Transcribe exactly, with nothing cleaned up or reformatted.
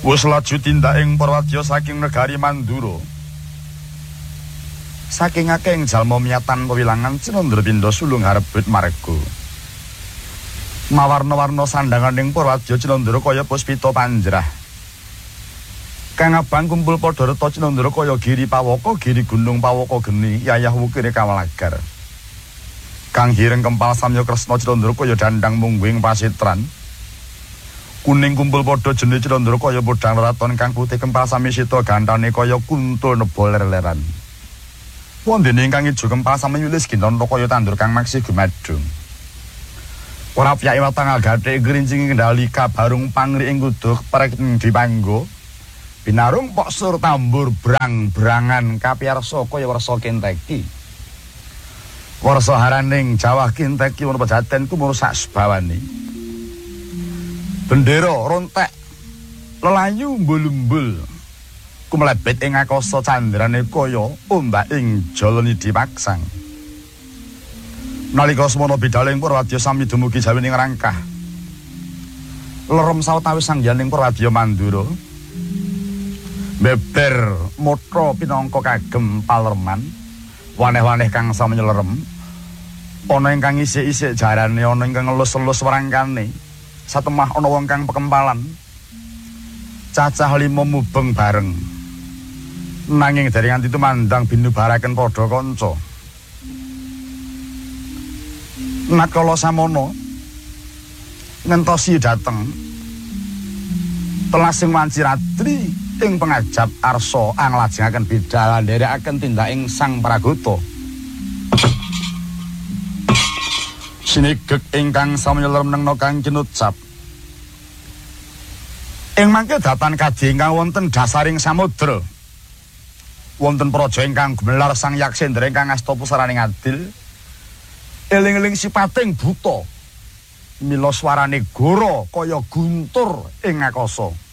Wus laju tindak ing Purwadya saking negari Mandura. Saking akeh jalma miyatan pewilangan Cinandra pindha sulung harebut marga. Mawarna-warna sandangan ing Purwadya Cinandra kaya puspita panjrah. Kang abang kumpul padha reta Cinandra kaya giri pawaka, giri gunung pawaka geni, yayah wukire kawalagar. Kang hireng kempal samya Kresna Cinandra kaya dandang mungguing pasitran. Kuning kumpul padha jene Cinandra kaya podhang raton kang putih kempal sami sita gantane kaya kuntul nebo ler-leran. Wondene ingkang ijo kempal sami wilis gintono kaya tandur kang maksih gumadung. Ora piyake watang gathik grincing kendali kabarung pangri ing kuduk perek dipanggo. Binarung pok sur tambur brang-brangan kapiyarsa kaya wersa kenteki. Wersa haraning jawah kenteki wonten pejaten kumur sak sebawane. Bendera rontek lelayu mbul-mbul kumlebet ing akasa candrane kaya ombak ing jalane dipaksang. Nalika semana bidaling Purwadya sami dumugi jawining rangkah. Lerem sawetawis sangyaning Purwadya Mandura. Beber motra pinangka kagem palerman. Waneh-waneh kang sami lerem. Ana ingkang isik-isik jarane, ana ingkang elus-elus warangkane. Satemah ana wong kang pekempalan. Cacah lima mubeng bareng. Nanging dari nganti tumandang binubaraken padha kanca. Nakala samono ngentosi dateng telasing wanci ratri ing pengajap arsa anglajengaken bidal nderekaken tindak ing Sang Pragata. Sinigek ingkang samya lemnengna kang kinucap. Ing mangke datan kadhi ingkang wonten dasaring samudra. Wonten praja ingkang gumelar Sang Yaksendra ingkang asta pusaraning adil. Eling-eling sipating buta. Mila swarane gora kaya guntur ing akasa.